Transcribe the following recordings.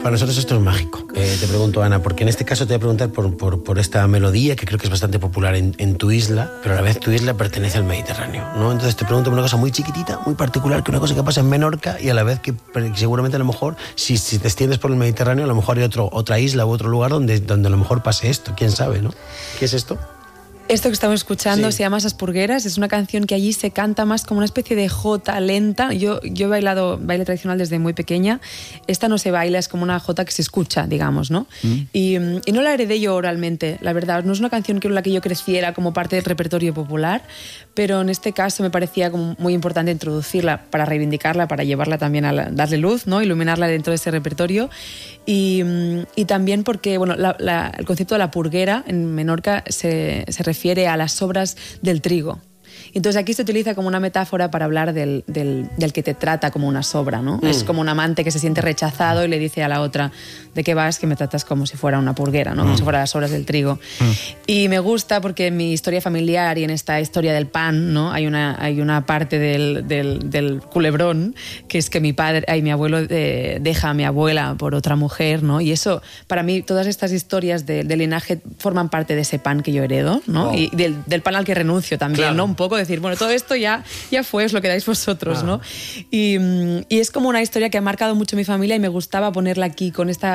Para nosotros esto es mágico. Te pregunto, Ana, porque en este caso te voy a preguntar por esta melodía que creo que es bastante popular en tu isla, pero a la vez tu isla pertenece al Mediterráneo, ¿no? Entonces te pregunto por una cosa muy chiquitita, muy particular, que una cosa que pasa en Menorca y a la vez que seguramente a lo mejor, si te extiendes por el Mediterráneo, a lo mejor hay otra isla u otro lugar donde a lo mejor pase esto, quién sabe, ¿no? ¿Qué es esto? Esto que estamos escuchando se llama Esas Purgueras, es una canción que allí se canta más como una especie de jota lenta. Yo he bailado baile tradicional desde muy pequeña. Esta no se baila, es como una jota que se escucha, digamos, ¿no? Y no la heredé yo oralmente, la verdad. No es una canción con la que yo creciera como parte del repertorio popular, pero en este caso me parecía como muy importante introducirla para reivindicarla, para llevarla también a darle luz, ¿no? Iluminarla dentro de ese repertorio. Y también porque, bueno, el concepto de la purguera en Menorca se refiere a las sobras del trigo. Entonces aquí se utiliza como una metáfora para hablar del que te trata como una sobra, ¿no? Es como un amante que se siente rechazado y le dice a la otra, ¿de qué vas? Que me tratas como si fuera una purguera, ¿no? Como si fuera las sobras del trigo. Y me gusta porque en mi historia familiar y en esta historia del pan, ¿no? Hay una parte del culebrón que es que mi abuelo deja a mi abuela por otra mujer, ¿no? Y eso, para mí, todas estas historias de linaje forman parte de ese pan que yo heredo, ¿no? Wow. Y del pan al que renuncio también, claro. ¿No? Un poco decir, bueno, todo esto ya fue, es lo que dais vosotros, ¿no? Y es como una historia que ha marcado mucho mi familia y me gustaba ponerla aquí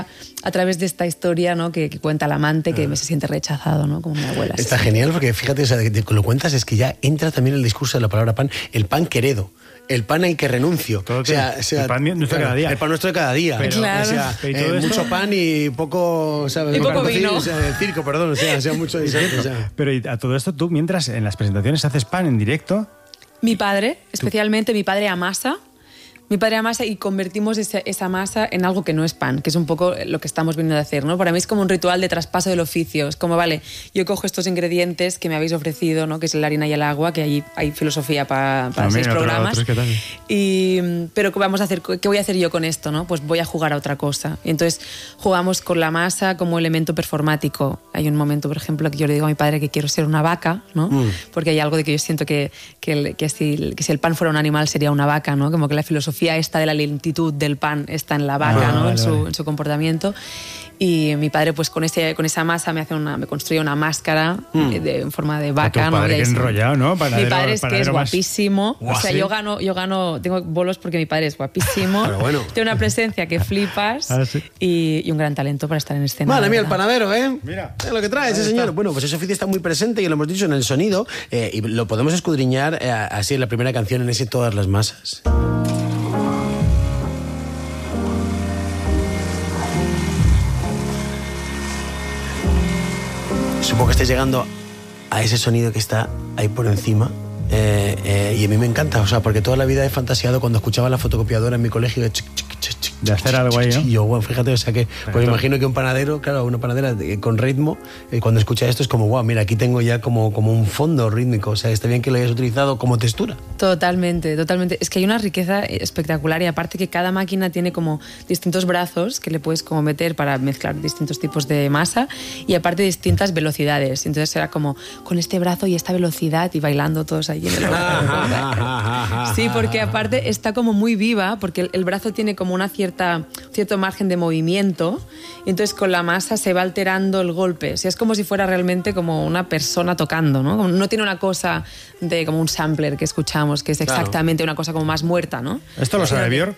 a través de esta historia, ¿no? que cuenta el amante que se siente rechazado, ¿no? Como mi abuela. Está genial porque fíjate, o sea, que lo cuentas es que ya entra también el discurso de la palabra pan, el pan que heredo. El pan al que renuncio. O sea, el pan nuestro de cada día. El pan nuestro de cada día. Pero, claro. O sea, mucho pan y poco... ¿sabes? Y poco vino. O sea, el circo, perdón. O sea mucho... O sea. Pero a todo esto, tú, mientras en las presentaciones haces pan en directo... Mi padre, especialmente mi padre amasa. Mi padre amasa y convertimos esa masa en algo que no es pan, que es un poco lo que estamos viniendo a hacer, ¿no? Para mí es como un ritual de traspaso del oficio. Es como, vale, yo cojo estos ingredientes que me habéis ofrecido, ¿no? Que es la harina y el agua, que allí hay filosofía para 6 programas. Pero ¿qué vamos a hacer? ¿Qué voy a hacer yo con esto, no? Pues voy a jugar a otra cosa. Y entonces jugamos con la masa como elemento performático. Hay un momento, por ejemplo, que yo le digo a mi padre que quiero ser una vaca, ¿no? Porque hay algo de que yo siento que si el pan fuera un animal sería una vaca, ¿no? Como que la filosofía esta de la lentitud del pan está en la vaca, ¿no? En su comportamiento. Y mi padre, pues con esa masa me construye una máscara en forma de vaca. Tu padre, ¿no? que enrollado, ¿no? Mi padre es que es guapísimo. Más... O sea, yo gano, tengo bolos porque mi padre es guapísimo. Bueno. Tiene una presencia que flipas ¿sí? y un gran talento para estar en escena. Madre mía, el panadero, ¿eh? Mira. Es lo que trae ese señor. Bueno, pues ese oficio está muy presente y lo hemos dicho en el sonido y lo podemos escudriñar así en la primera canción, en ese Todas las masas. Supongo que estáis llegando a ese sonido que está ahí por encima y a mí me encanta, o sea, porque toda la vida he fantaseado cuando escuchaba la fotocopiadora en mi colegio de hacer algo ahí, ¿no? Y yo, bueno, fíjate, o sea que pues imagino que un panadero, claro, una panadera con ritmo, cuando escucha esto es como, wow, mira, aquí tengo ya como un fondo rítmico, o sea, está bien que lo hayas utilizado como textura. Totalmente. Es que hay una riqueza espectacular y aparte que cada máquina tiene como distintos brazos que le puedes como meter para mezclar distintos tipos de masa y aparte distintas velocidades. Entonces era como con este brazo y esta velocidad y bailando todos ahí en el brazo. Sí, porque aparte está como muy viva porque el brazo tiene como una cierto margen de movimiento y entonces con la masa se va alterando el golpe. O sea, es como si fuera realmente como una persona tocando, ¿no? No tiene una cosa de como un sampler que escuchamos, que es exactamente una cosa como más muerta, ¿no? ¿Esto lo sabe Björk?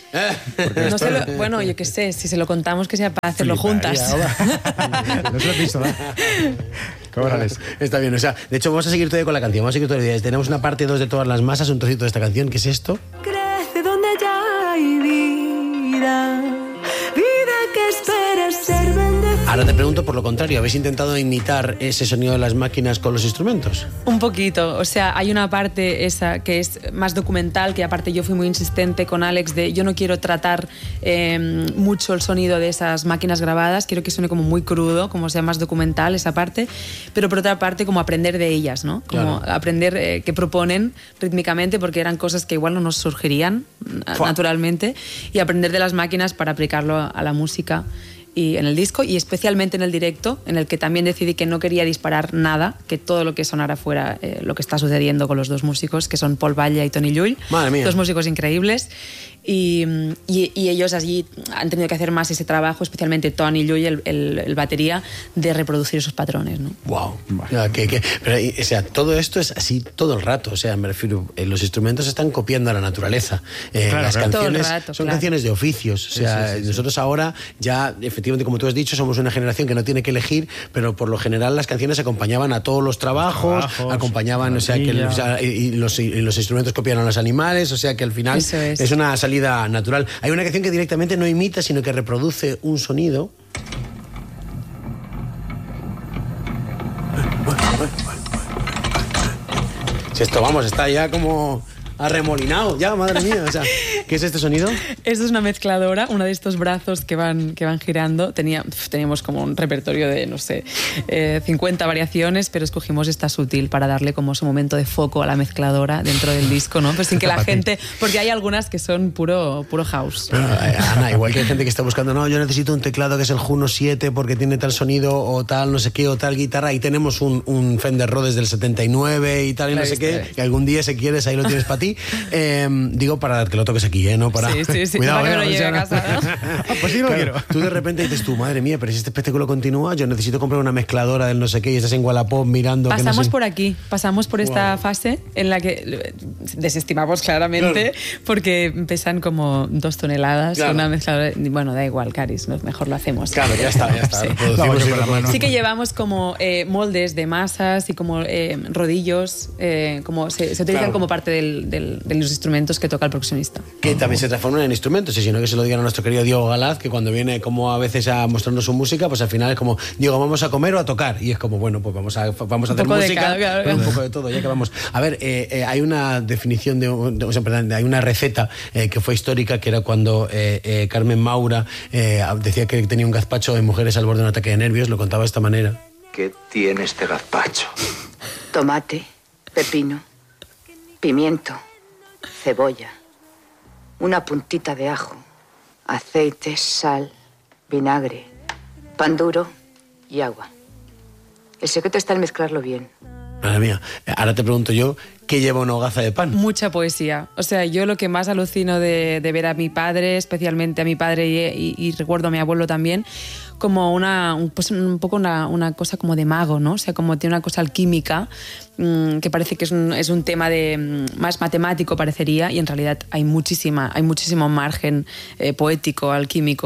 Bueno, yo qué sé, si se lo contamos que sea para hacerlo juntas. No se lo he visto, ¿no? Cóbrales. Está bien, o sea, de hecho vamos a seguir todavía con la canción, vamos a seguir todavía. Tenemos una parte 2 de Todas las masas, un trocito de esta canción, ¿qué es esto? Crece donde ya hay vida que espera ser bendecida. Ahora te pregunto por lo contrario, ¿habéis intentado imitar ese sonido de las máquinas con los instrumentos? Un poquito, o sea, hay una parte esa que es más documental, que aparte yo fui muy insistente con Alex de yo no quiero tratar mucho el sonido de esas máquinas grabadas, quiero que suene como muy crudo, como sea más documental esa parte, pero por otra parte como aprender de ellas, ¿no? Como aprender qué proponen rítmicamente, porque eran cosas que igual no nos surgirían naturalmente, y aprender de las máquinas para aplicarlo a la música y en el disco y especialmente en el directo, en el que también decidí que no quería disparar nada, que todo lo que sonara fuera lo que está sucediendo con los dos músicos, que son Paul Batlle y Toni Llull, dos músicos increíbles. y ellos allí han tenido que hacer más ese trabajo, especialmente Tony Llull, el batería, de reproducir esos patrones, ¿no? Wow. Pero, o sea, todo esto es así todo el rato. O sea, me refiero, los instrumentos están copiando a la naturaleza. Las canciones son canciones de oficios. O sea, nosotros ahora ya, efectivamente, como tú has dicho, somos una generación que no tiene que elegir, pero por lo general las canciones acompañaban a todos los trabajos, acompañaban, o sea, y los instrumentos copian a los animales, o sea que al final es una salida natural. Hay una canción que directamente no imita, sino que reproduce un sonido. Si esto, vamos, está ya como arremolinado, ya, madre mía. O sea, ¿qué es este sonido? Esto es una mezcladora, uno de estos brazos que van girando. Teníamos como un repertorio de, no sé, 50 variaciones, pero escogimos esta sutil para darle como su momento de foco a la mezcladora dentro del disco, ¿no? Pero sin que la gente... Porque hay algunas que son puro house. Bueno, Ana, igual que hay gente que está buscando, no, yo necesito un teclado que es el Juno 7 porque tiene tal sonido o tal no sé qué o tal guitarra. Ahí tenemos un Fender Rhodes del 79 y tal y no sé qué, que algún día si quieres ahí lo tienes para ti. Digo, para que lo toques aquí, ¿no? Para... Sí. Cuidado, para que me lo lleve a casa, ¿no? Pues sí, lo quiero. Tú de repente dices, tú, madre mía, pero si este espectáculo continúa, yo necesito comprar una mezcladora del no sé qué y estás en Wallapop mirando... Pasamos no sé... por aquí, pasamos por esta fase en la que desestimamos claramente porque pesan como 2 toneladas. Claro. Una mezcladora... Bueno, da igual, Caris, mejor lo hacemos. Claro, ya está. Sí. Sí que llevamos como moldes de masas y como rodillos, como se utilizan como parte de los instrumentos que toca el percusionista. Que también se transforman en instrumentos, y si no que se lo digan a nuestro querido Diego Galaz, que cuando viene como a veces a mostrarnos su música, pues al final es como, Diego, ¿vamos a comer o a tocar? Y es como, bueno, pues vamos a hacer música, pero un poco de todo, ya que vamos. A ver, hay una definición hay una receta que fue histórica, que era cuando Carmen Maura decía que tenía un gazpacho en mujeres al borde de un ataque de nervios, lo contaba de esta manera. ¿Qué tiene este gazpacho? Tomate, pepino, pimiento, cebolla, una puntita de ajo, aceite, sal, vinagre, pan duro y agua. El secreto está en mezclarlo bien. Madre mía, ahora te pregunto yo, ¿qué lleva una hogaza de pan? Mucha poesía. O sea, yo lo que más alucino de ver a mi padre, especialmente a mi padre y recuerdo a mi abuelo también, como un poco una cosa como de mago, ¿no? O sea, como tiene una cosa alquímica que parece que es un tema más matemático, parecería, y en realidad hay muchísimo margen poético, alquímico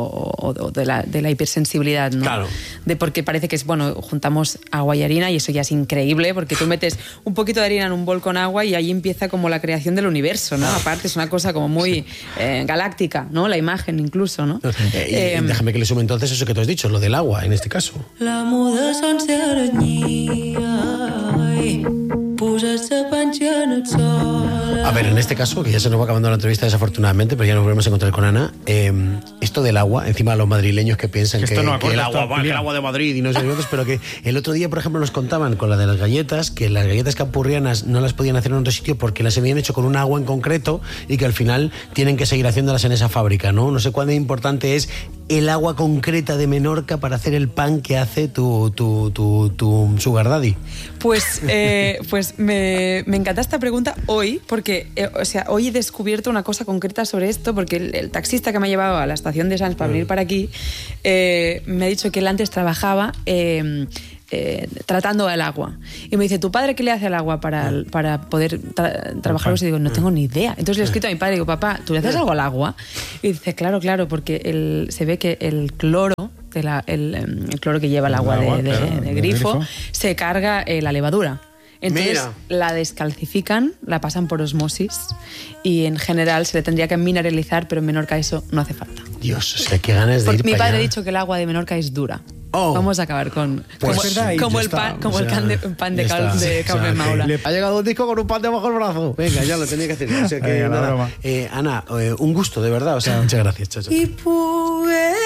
o de la hipersensibilidad, ¿no? Claro. Porque parece que juntamos agua y harina y eso ya es increíble, porque tú metes un poquito de harina en un bol con agua y ahí empieza como la creación del universo, ¿no? Aparte es una cosa como muy galáctica, ¿no? La imagen incluso, ¿no? Y déjame que le sume entonces eso que tú has dicho, lo del agua en este caso. La muda sense aranyia, posar-se panxa en el sol. A ver, en este caso, que ya se nos va acabando la entrevista desafortunadamente, pero ya nos volvemos a encontrar con Ana, esto del agua, encima los madrileños que piensan que el agua de Madrid y no sé qué otros, pero que el otro día, por ejemplo, nos contaban con la de las galletas, que las galletas campurrianas no las podían hacer en otro sitio porque las habían hecho con un agua en concreto y que al final tienen que seguir haciéndolas en esa fábrica, ¿no? No sé cuán importante es el agua concreta de Menorca para hacer el pan que hace tu sugar daddy. Pues me encanta esta pregunta hoy, porque hoy he descubierto una cosa concreta sobre esto, porque el taxista que me ha llevado a la estación de Sants para venir para aquí me ha dicho que él antes trabajaba tratando el agua. Y me dice, ¿tu padre qué le hace al agua para poder trabajarlo? Y digo, no tengo ni idea. Entonces le he escrito a mi padre y digo, papá, ¿tú le haces algo al agua? Y dice, claro, porque se ve que el cloro, el cloro que lleva el agua de grifo, se carga la levadura. Entonces la descalcifican, la pasan por osmosis y en general se le tendría que mineralizar, pero en Menorca eso no hace falta. Dios, o sea, qué ganas de ir mi para padre allá. ha dicho que el agua de Menorca es dura. Oh. Vamos a acabar con el pan de Carmen Maura. Le ha llegado un disco con un pan debajo del brazo. Venga, ya lo tenía que hacer. O sea que, nada. Ana, un gusto, de verdad. O sea, muchas gracias. Chao.